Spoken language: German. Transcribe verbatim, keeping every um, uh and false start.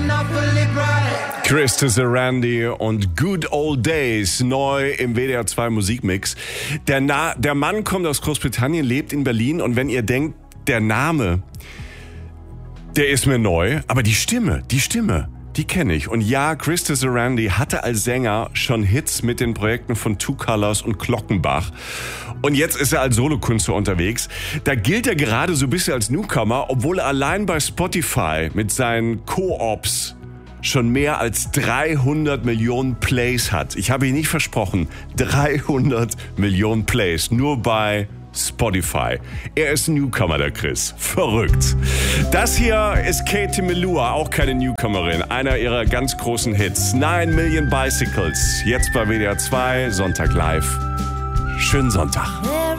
Chris Randy und Good Old Days, neu im W D R zwei Musikmix. Der, Na- der Mann kommt aus Großbritannien, lebt in Berlin und wenn ihr denkt, der Name, der ist mir neu, aber die Stimme, die Stimme, die kenne ich. Und ja, Chris Randy hatte als Sänger schon Hits mit den Projekten von Two Colors und Glockenbach. Und jetzt ist er als Solokünstler unterwegs. Da gilt er gerade so ein bisschen als Newcomer, obwohl er allein bei Spotify mit seinen Co-Ops schon mehr als dreihundert Millionen Plays hat. Ich habe ihn nicht versprochen, dreihundert Millionen Plays, nur bei Spotify. Er ist ein Newcomer, der Chris. Verrückt. Das hier ist Katie Melua, auch keine Newcomerin, einer ihrer ganz großen Hits. Nine Million Bicycles, jetzt bei W D R zwei, Sonntag live. Schönen Sonntag.